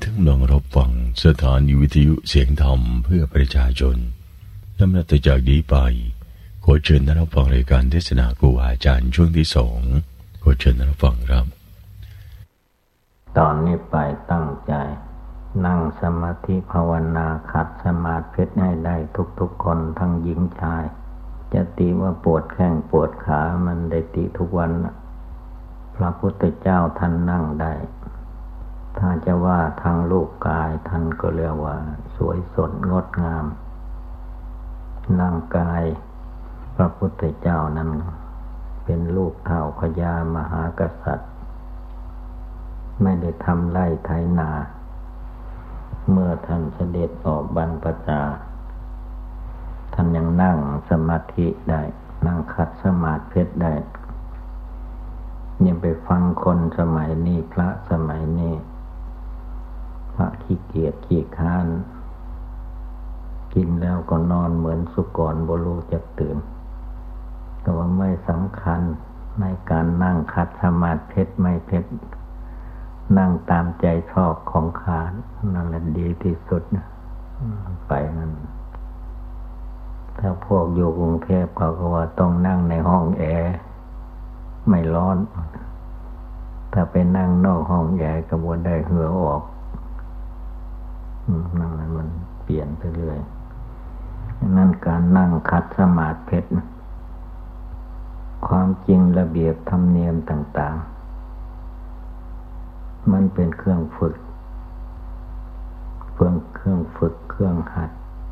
ทั้งกำลังรับฟังสถานีวิทยุเสียงธรรมเพื่อประชาชนลำดับจากนี้ไปขอเชิญท่านรับฟังรายการเทศนาครูอาจารย์ช่วงที่2ขอเชิญท่านรับฟังครับตอนนี้ไปตั้งใจนั่งสมาธิภาวนาขัดสมาธิให้ได้ทุกคนทั้งหญิงชายจะติว่าปวดแข้งปวดขามันได้ติทุกวันพระพุทธเจ้าท่านนั่งได้ถ้าจะว่าทางรูปกายท่านก็เรียกว่าสวยสดงดงามร่างกายพระพุทธเจ้านั้นเป็นลูกเท้าพญามหากษัตริย์ไม่ได้ทำไร่ไถนาเมื่อท่านเสด็จออกบรรพชาท่านยังนั่งสมาธิได้นั่งขัดสมาธิได้ยังไปฟังคนสมัยนี้พระสมัยนี้พระขี้เกียจขี้ค้านกินแล้วก็นอนเหมือนสุกรบ่รู้จักตื่นแต่ว่าไม่สำคัญในการนั่งขัดสมาธิไม่เพ็ดนั่งตามใจชอบของข้านั่นแหละดีที่สุดนะไปนั่นถ้าพวกอยู่กรุงเทพเขาก็ว่าต้องนั่งในห้องแอร์ไม่ร้อนถ้าไปนั่งนอกห้องแอร์ก็บ่ได้เหงื่อออกนั่นแหละมันเปลี่ยนไปเรื่อยนั่นการนั่งขัดสมาธิความจริงระเบียบธรรมเนียมต่างๆมันเป็นเครื่องฝึกเครื่องหัด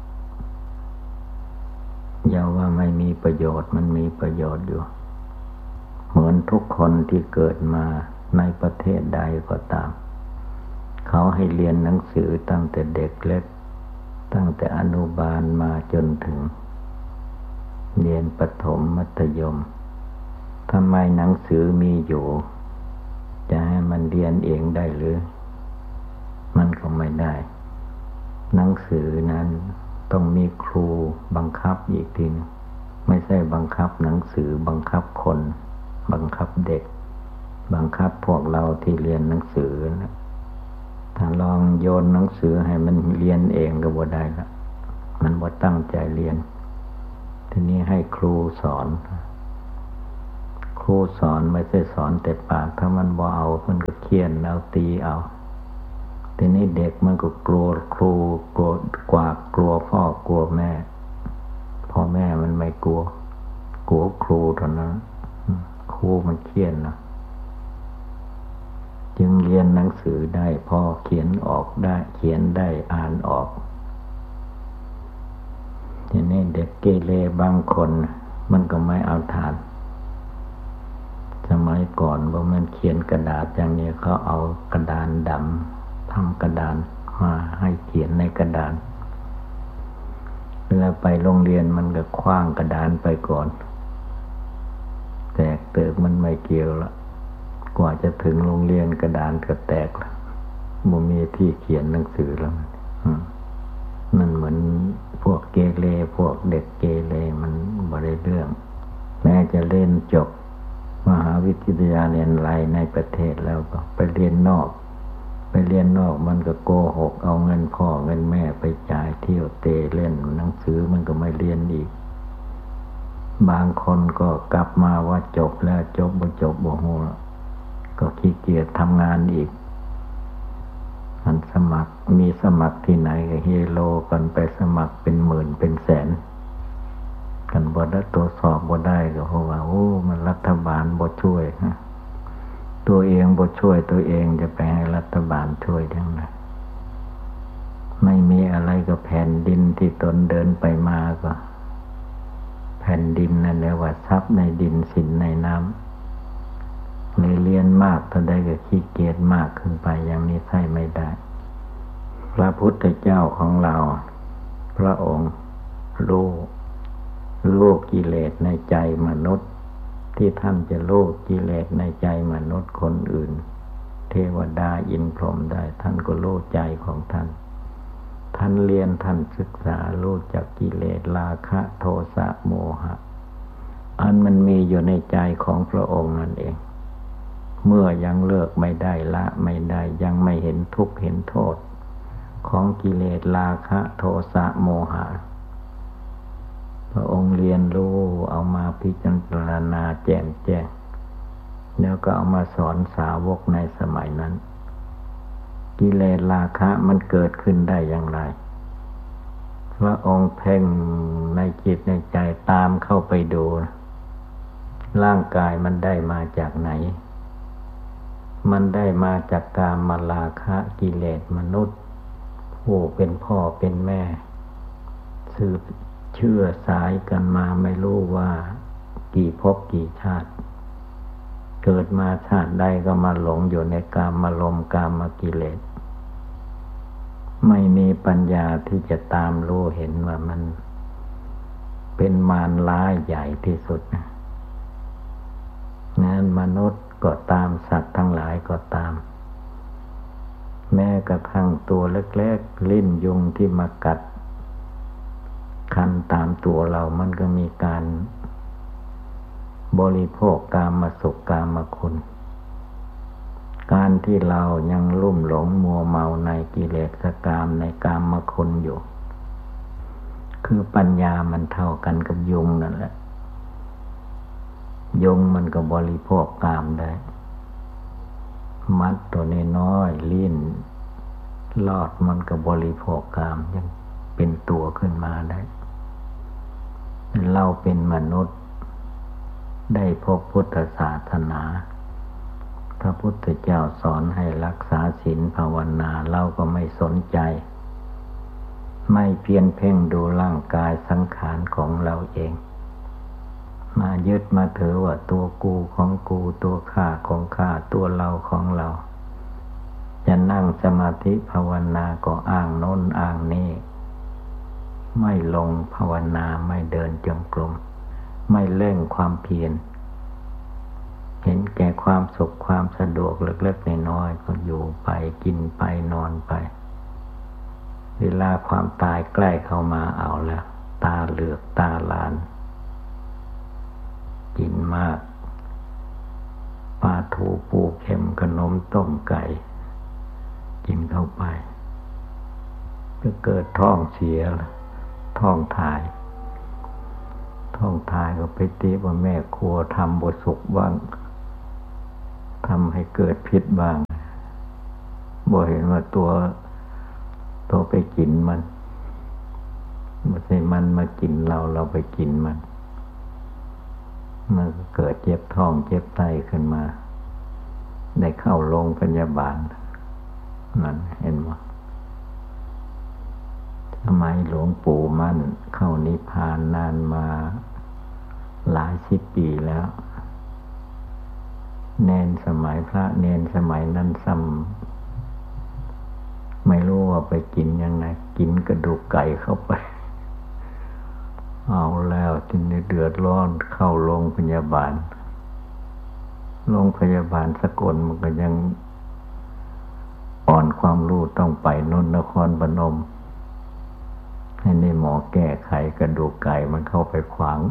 อย่าว่าไม่มีประโยชน์มันมีประโยชน์อยู่เหมือนทุกคนที่เกิดมาในประเทศใดก็ตามเขาให้เรียนหนังสือตั้งแต่เด็กเล็กตั้งแต่อนุบาลมาจนถึงเรียนประถมมัธยมทำไมหนังสือมีอยู่จะให้มันเรียนเองได้หรือมันก็ไม่ได้หนังสือนั้นต้องมีครูบังคับอีกทีนึงไม่ใช่บังคับหนังสือบังคับคนบังคับเด็กบังคับพวกเราที่เรียนหนังสือนะถ้าลองโยนหนังสือให้มันเรียนเองก็บ่ได้ละมันบ่ตั้งใจเรียนทีนี้ให้ครูสอนไม่ใช่สอนแต่ปากถ้ามันบ่เอามันก็เคี่ยนเอาตีเอาทีนี้เด็กมันก็กลัวครูกลัวกลัวพ่อกลัวแม่พ่อแม่มันไม่กลัวครูเท่านั้นครูมันเคี่ยนนะจึงเรียนหนังสือได้พอเขียนออกได้เขียนได้อ่านออกทีนี้เด็กเกเรบางคนมันก็ไม่เอาทานสมัยก่อนว่ามันเขียนกระดาษอย่างนี้เขาเอากระดานดำทำกระดานมาให้เขียนในกระดานเวลาไปโรงเรียนมันก็ขว้างกระดานไปก่อนแตกเติบมันไม่เกี่ยวละกว่าจะถึงโรงเรียนกระดานก็แตกละบ่มีที่เขียนหนังสือแล้วมันเหมือนพวกเกเรพวกเด็กเกเรมันบ่ได้เรื่องแม้จะเล่นจบมหาวิทยาลัยอะไรในประเทศแล้วก็ไปเรียนนอกมันก็โกหกเอาเงินพ่อเงินแม่ไปจ่ายเที่ยวเตะเล่นหนังสือมันก็ไม่เรียนอีกบางคนก็กลับมาว่าจบแล้วจบบ่ฮู้ก็ขี้เกียจทำงานอีกมันสมัครที่ไหนก็เฮโลกันไปสมัครเป็นหมื่นเป็นแสนกันบ่ได้ตรวจสอบบ่ได้ก็เพราะว่ามันรัฐบาลบ่ช่วยตัวเองบ่ช่วยตัวเองจะไปให้รัฐบาลช่วยได้ไงไม่มีอะไรก็แผ่นดินที่ตนเดินไปมาก็แผ่นดินนั่นแหละว่าทรัพย์ในดินสินในน้ำเรียนมากเท่าใดก็ขี้เกียจมากขึ้นไปอย่างนี้ใช่ไม่ได้พระพุทธเจ้าของเราพระองค์รู้กิเลสในใจมนุษย์ที่ท่านจะรู้กิเลสในใจมนุษย์คนอื่นเทวดาอินทร์พรหมได้ท่านก็รู้ใจของท่านเรียนท่านศึกษารู้จักกิเลสราคะโทสะโมหะอันมันมีอยู่ในใจของพระองค์นั่นเองเมื่อยังเลิกไม่ได้ละไม่ได้ยังไม่เห็นทุกข์เห็นโทษของกิเลสราคะโทสะโมหะพระองค์เรียนรู้เอามาพิจารณาแจ่มแจ้งแล้วก็เอามาสอนสาวกในสมัยนั้นกิเลสราคะมันเกิดขึ้นได้อย่างไรพระองค์เพ่งในจิตในใจตามเข้าไปดูร่างกายมันได้มาจากไหนมันได้มาจากกามราคะกิเลสมนุษย์ผู้เป็นพ่อเป็นแม่สืบเชื่อสายกันมาไม่รู้ว่ากี่ภพกี่ชาติเกิดมาชาติใดก็มาหลงอยู่ในกามารมณ์กามกิเลสไม่มีปัญญาที่จะตามรู้เห็นว่ามันเป็นมารร้ายใหญ่ที่สุดนั้นมนุษย์ก็ตามสัตว์ทั้งหลายก็ตามแม้กระทั่งตัวเล็กๆลิ้นยุงที่มากัดคันตามตัวเรามันก็มีการบริโภคกามสุขกามคุณการที่เรายังลุ่มหลงมัวเมาในกิเลสกามในกามคุณอยู่คือปัญญามันเท่ากันกับยุงนั่นแหละยุงมันก็บริโภคกามได้มัดตัวน้อยๆลิ้นลอดมันก็บริโภคกามยังเป็นตัวขึ้นมาได้เราเป็นมนุษย์ได้พบพุทธศาสนาพระพุทธเจ้าสอนให้รักษาศีลภาวนาเราก็ไม่สนใจไม่เพียรเพ่งดูร่างกายสังขารของเราเองมายึดมาถือว่าตัวกูของกูตัวข้าของข้าตัวเราของเราจะนั่งสมาธิภาวนาก็อ้างโน้นอ้างนี้ไม่ลงภาวนาไม่เดินจงกรมไม่เร่งความเพียรเห็นแก่ความสุขความสะดวกเล็กๆน้อยๆก็อยู่ไปกินไปนอนไปเวลาความตายใกล้เข้ามาเอาแล้วตาเหลือกตาลานกินมากปลาทูปูเค็มขนมต้มไก่กินเข้าไปก็เกิดท้องเสียท้องถ่ายก็ไปตีว่าแม่ครัวทำบ่สุกบ้างทำให้เกิดพิษบ้างบ่เห็นว่าตัวไปกินมันไม่ใช่มันมากินเราไปกินมันก็เกิดเจ็บท้องเจ็บไตขึ้นมาได้เข้าโรงพยาบาลนั่นเห็นไหมสมัยหลวงปู่มั่นเข้านิพพานนานมาหลายสิบปีแล้วเนนสมัยพระเนนสมัยนั้นซ้ำไม่รู้ว่าไปกินยังไงกินกระดูกไก่เข้าไปเอาแล้วทีนี้เดือดร้อนเข้าโรงพยาบาลสกลมันก็ยังอ่อนความรู้ต้องไปนครพนมให้ในหมอแก้ไขกระดูกไก่มันเข้าไปขวาง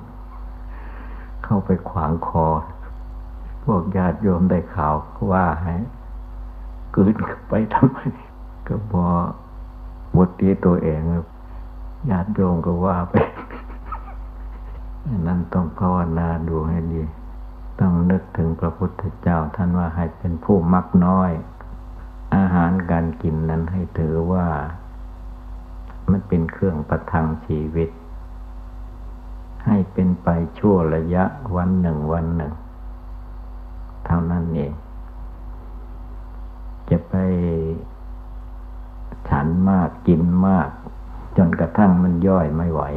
คอพวกญาติโยมได้ข่าวว่าให้กลืนเข้าไปทำไมก็พอวุฒิตัวเองญาติโยมก็ว่าไปนั่นต้องภาวนาดูให้ดีต้องนึกถึงพระพุทธเจ้าท่านว่าให้เป็นผู้มักน้อยอาหารการกินนั้นให้ถือว่ามันเป็นเครื่องประทังชีวิตให้เป็นไปชั่วระยะวันหนึ่งเท่านั้นเองจะไปฉันมากกินมากจนกระทั่งมันย่อยไม่ไหว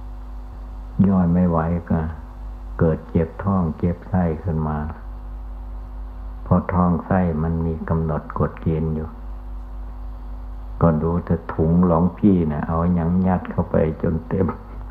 ก็เกิดเจ็บท้องเจ็บไส้ขึ้นมาพอท้องไส้มันมีกำหนดกฎเกณฑ์อยู่ก็ดูแต่ถุงหลวงพี่นะเอาหยังยัดเข้าไปจนเต็ม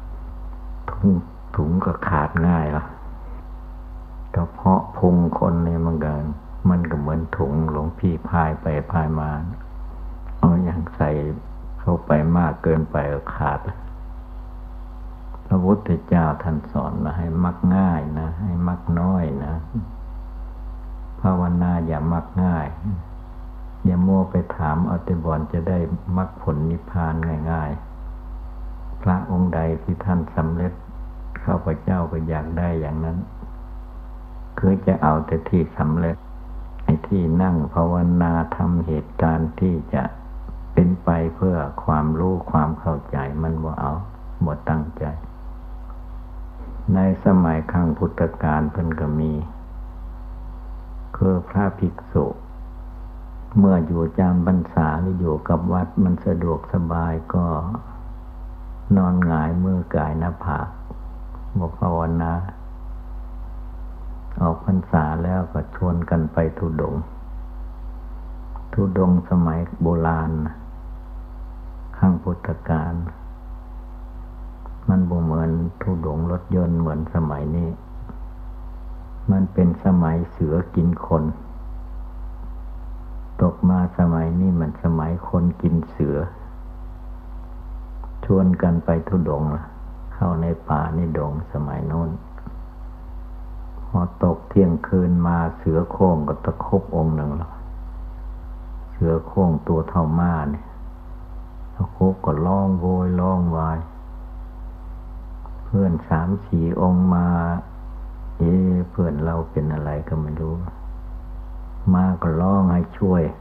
ถุงก็ขาดง่ายละกระเพาะพุงคนเนี่ยมันก็เหมือนถุงหลวงพี่พายไปพายมาเอาหยังใส่เข้าไปมากเกินไปก็ขาดพระพุทธเจ้าท่านสอนมาให้มักง่ายนะให้มักน้อยนะภาวนาอย่ามักง่ายอย่ามัวไปถามเอาแต่บ่อนจะได้มรรคผลนิพพานง่ายๆพระองค์ใดที่ท่านสำเร็จข้าพเจ้าก็อยากได้อย่างนั้นคือจะเอาแต่ที่สำเร็จไอ้ที่นั่งภาวนาทำเหตุการณ์ที่จะเป็นไปเพื่อความรู้ความเข้าใจมันบ่เอาบ่ตั้งใจในสมัยครั้งพุทธกาลเพิ่นก็มีคือพระภิกษุเมื่ออยู่จำพรรษาหรืออยู่กับวัดมันสะดวกสบายก็นอนหงายมือกายหน้าผากบ่ภาวนาออกพรรษาแล้วก็ชวนกันไปธุดงค์สมัยโบราณครั้งพุทธกาลมันบ่เหมือนธุดงค์รถยนต์เหมือนสมัยนี้มันเป็นสมัยเสือกินคนตกมาสมัยนี้มันสมัยคนกินเสือชวนกันไปธุดงค์เข้าในป่าในดงสมัยโน้นพอตกเที่ยงคืนมาเสือโคร่งก็ตะคบองค์หนึ่งแล้วเสือโคร่งตัวเท่าม้าเนี่ยตะคบก็ร้องโวยร้องวายเพื่อน 3-4 องค์มาเพื่อนเราเป็นอะไรก็ไม่รู้มาก็ร้องให้ช่วย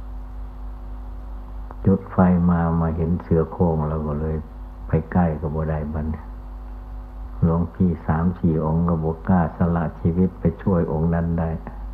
จุดไฟมาเห็นเสือโคร่งเราก็เลยไปใกล้ก็บ่ได้บัดหลวงพี่ 3-4 องค์ก็บ่กล้าสละชีวิตไปช่วยองค์นั้นได้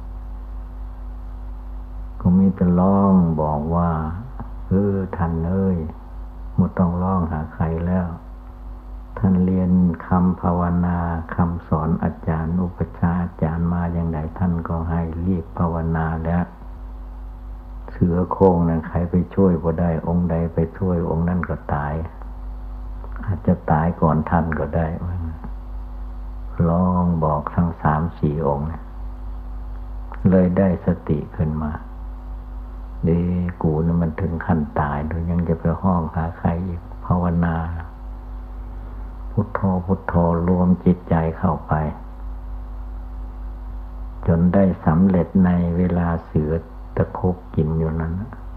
ก็มีแต่ร้องบอกว่าท่านเอ้ยบ่ต้องร้องหาใครแล้วท่านเรียนคำภาวนาคำสอนอาจารย์อุปชฌาย์อาจารย์มาอย่างไรท่านก็ให้รีบภาวนาแล้วเสือโคร่งนั้นใครไปช่วยบ่ได้องค์ใดไปช่วยองค์นั้นก็ตายอาจจะตายก่อนท่านก็ได้ลองบอกทั้ง 3-4 องค์เลยได้สติขึ้นมากูนี่มันถึงขั้นตายโดยยังจะไปห้องหาใครอีกภาวนาพุทโธพุทโธรวมจิตใจเข้าไปจนได้สำเร็จในเวลาเสือตะคบกินอยู่นั้น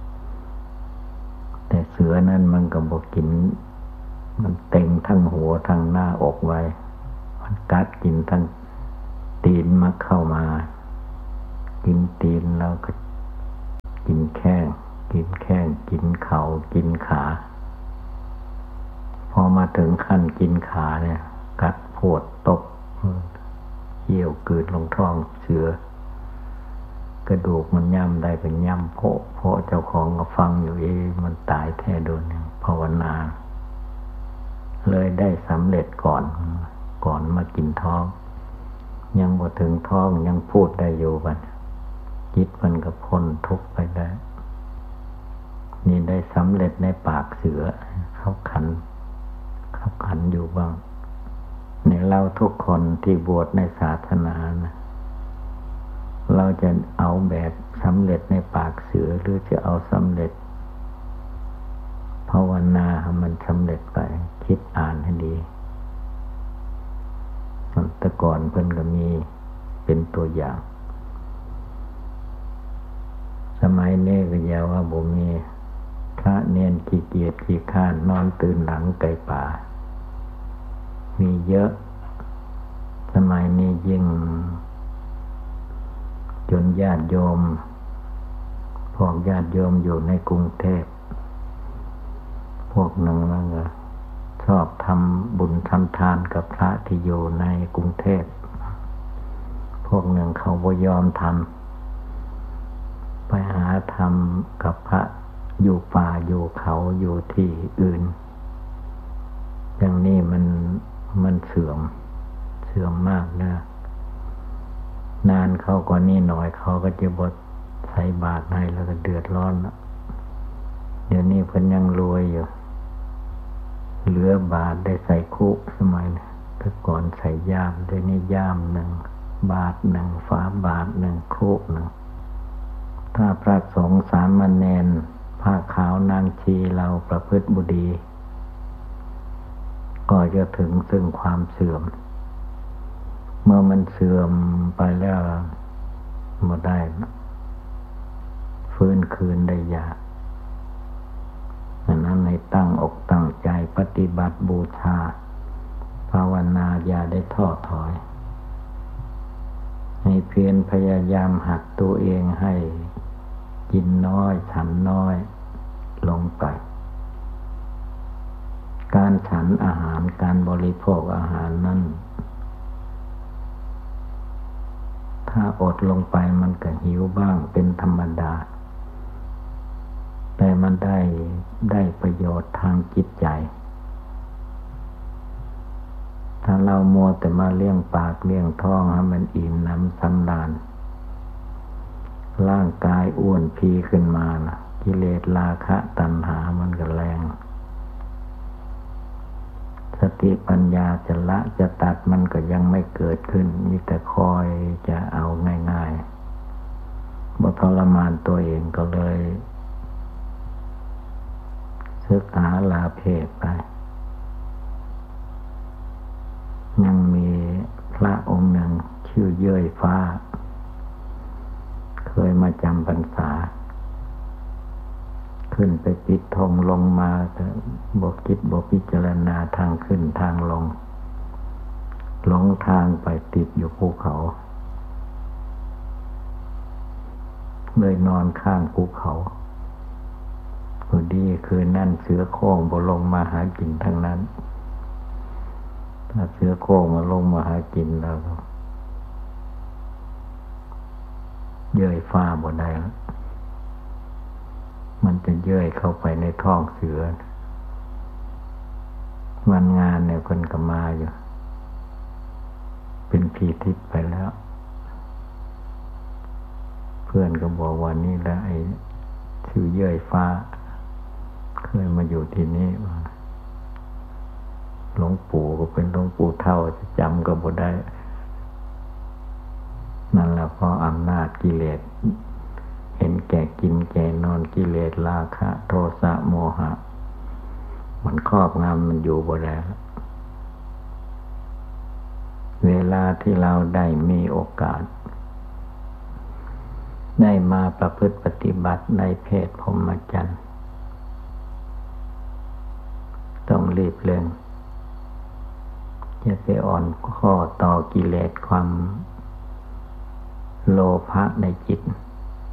แต่เสือนั้นมันก็บ่กินมันเต็งทั้งหัวทั้งหน้าอกไว้มันกัดกินทั้งตีนมาเข้ามากินตีนแล้วก็กินแข้งกินเข่ากินขาพอมาถึงขั้นกินขาเนี่ยกัดโผดตกเยี่ยวกืดลงท้องเสือกระดูกมันย่ำได้เป็นย่ำเพราะเจ้าของก็ฟังอยู่มันตายแท้โดนภาวนาเลยได้สำเร็จก่อนมากินท้องยังบ่ถึงท้องยังพูดได้อยู่บัดจิตมันก็พ้นทุกข์ไปได้นี่ได้สำเร็จในปากเสือเข้าขันอยู่บ้างในเราทุกคนที่บวชในศาสนานะเราจะเอาแบบสำเร็จในปากเสือหรือจะเอาสำเร็จภาวนาให้มันสำเร็จไปคิดอ่านให้ดีแต่ก่อนเพิ่นก็มีเป็นตัวอย่างสมัยนี้ก็อย่าว่าบ่มีพระเนนขี้เกียจขี้คร้านนอนตื่นหลังไก่ป่ามีเยอะสมัยนี้ยิ่งจนญาติโยมพวกญาติโยมอยู่ในกรุงเทพพวกหนึ่งมันก็ชอบทำบุญทำทานกับพระที่อยู่ในกรุงเทพพวกหนึ่งเขาบ่ยอมทำไปหาทำกับพระอยู่ป่าอยู่เขาอยู่ที่อื่นอย่างนี้มันเสื่อมมากนะนานเขาก็นี่หน่อยเขาก็จะบดใส่บาตรให้แล้วก็เดือดร้อนเดี๋ยวนี้เพิ่นยังรวยอยู่เหลือบาตรได้ใส่คุสมัยแต่ก่อนใส่ย่ามเดี๋ยวนี้ย่ามหนึ่งบาตรหนึ่งฝาบาตรหนึ่งคุหนึ่งถ้าพระสงฆ์สามเณรผ้าขาวนางชีเราประพฤติบุดีก็จะถึงซึ่งความเสื่อมเมื่อมันเสื่อมไปแล้วบ่ได้ฟื้นคืนได้ยากฉะนั้นในตั้งอกตั้งใจปฏิบัติบูชาภาวนาอย่าได้ท้อถอยให้เพียรพยายามหัดตัวเองให้กินน้อยฉันน้อยลงไปการฉันอาหารการบริโภคอาหารนั้นถ้าอดลงไปมันก็หิวบ้างเป็นธรรมดาแต่มันได้ประโยชน์ทางจิตใจถ้าเรามัวแต่มาเลี้ยงปากเลี้ยงท้องให้มันอิ่มน้ำสำราญร่างกายอ้วนพีขึ้นมานะกิเลสราคะตัณหามันก็แรงสติปัญญาจะละจะตัดมันก็ยังไม่เกิดขึ้นมีแต่คอยจะเอาง่ายๆบ่ทรมานตัวเองก็เลยศึกษาลาเพศไปยังมีพระองค์หนึ่งชื่อเย้ยฟ้าเคยมาจำพรรษาขึ้นไปปิดธงลงมาบ่คิดบ่พิจารณาทางขึ้นทางลงหลงทางไปติดอยู่ภูเขาเลยนอนข้างภูเขาพอดีคืนนั่นเสือโคร่งบ่ลงมาหากินทั้งนั้นถ้าเสือโคร่งมาลงมาหากินแล้วเย้ยฟ้าบ่ได้แล้วมันจะเย้ยเข้าไปในท้องเสือวันงานเนี่ยคนก็มาอยู่เป็นผีทิพย์ไปแล้วเพื่อนก็บอกว่านี่แหละไอ้ชื่อเย้ยฟ้าเคยมาอยู่ที่นี่หลวงปู่ก็เป็นหลวงปู่เฒ่าจะจำก็บ่ได้นั่นแหละเพราะอำนาจกิเลสเห็นแก่กินแก่นอนกิเลสราคะโทสะโมหะมันครอบงำมันอยู่บ่ได้เวลาที่เราได้มีโอกาสได้มาประพฤติปฏิบัติในเพศพรหมจรรย์ต้องรีบเร่งจะไปอ่อนข้อต่อกิเลสความโลภะในจิต